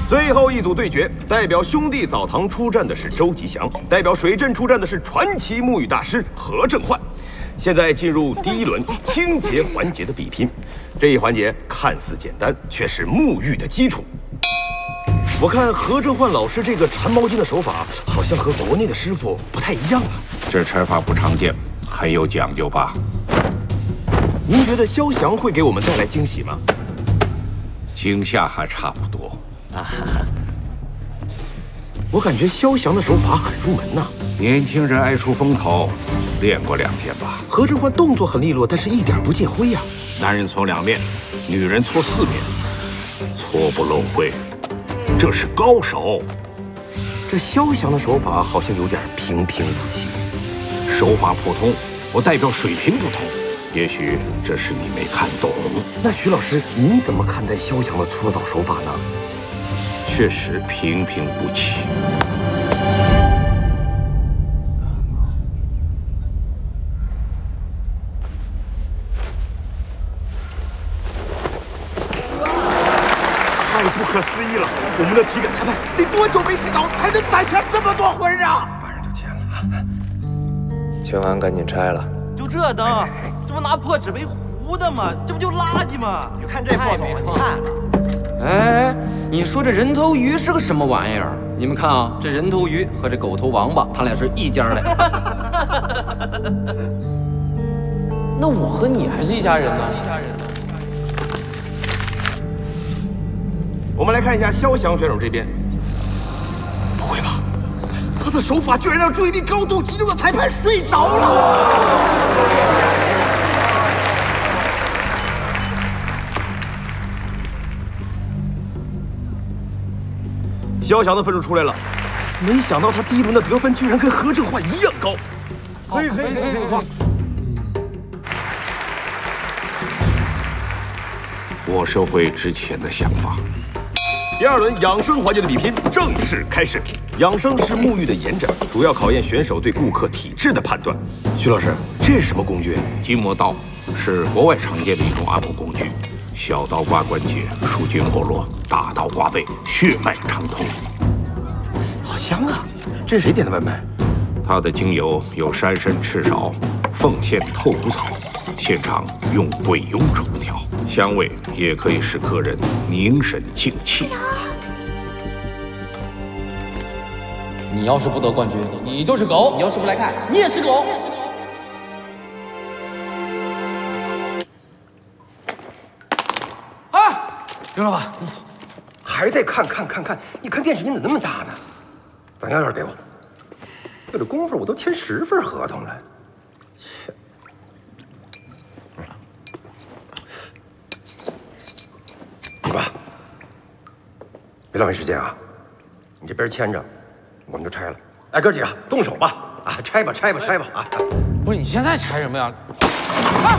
最后一组对决，代表兄弟澡堂出战的是周吉祥，代表水镇出战的是传奇沐浴大师何正焕。现在进入第一轮清洁环节的比拼，这一环节看似简单，却是沐浴的基础。我看何正焕老师这个缠毛巾的手法，好像和国内的师傅不太一样啊。 这缠法不常见，很有讲究吧？ 您觉得肖翔会给我们带来惊喜吗？ 惊吓还差不多。 我感觉肖翔的手法很入门呐。 年轻人爱出风头，练过2天吧。 何正焕动作很利落，但是一点不见灰呀。 男人搓2面，女人搓4面，搓不露灰，这是高手。 这肖翔的手法好像有点平平无奇， 手法普通，不代表水平不同。也许这是你没看懂。 那徐老师，您怎么看待肖翔的搓澡手法呢？ 确实平平无奇。 太不可思议了！我们的体感裁判得多久没洗澡才能攒下这么多魂啊？ 马上就签了啊！签完赶紧拆了。 就这灯，这不拿破纸杯糊的吗？这不就垃圾吗？ 你看这破桶，你看。 哎，你说这人头鱼是个什么玩意儿？你们看啊，这人头鱼和这狗头王八，他俩是一家的。 那我和你还是一家人呢。 我们来看一下肖翔选手这边。不会吧？他的手法居然让注意力高度集中的裁判睡着了。 肖翔的分数出来了，没想到他第一轮的得分居然跟何正焕一样高。可以。 我收回之前的想法。 第2轮养生环节的比拼正式开始。养生是沐浴的延展，主要考验选手对顾客体质的判断。徐老师，这是什么工具？ 筋膜刀是国外常见的一种按摩工具。 小刀刮关节，舒筋活络；大刀刮背，血脉畅通。 好香啊！这是谁点的外卖？ 它的精油有山参、赤芍、凤仙、透骨草，现场用鬼油冲调，香味也可以使客人凝神静气。 你要是不得冠军，你就是狗；你要是不来看，你也是狗。 刘老板，你还在看？你看电视机怎么那么大呢？咱钥匙给我。有这功夫，我都签10份合同了。切！你爸，别浪费时间啊！你这边签着，我们就拆了。哎，哥几个，动手吧！啊，拆吧啊！ 不是你现在拆什么呀？啊！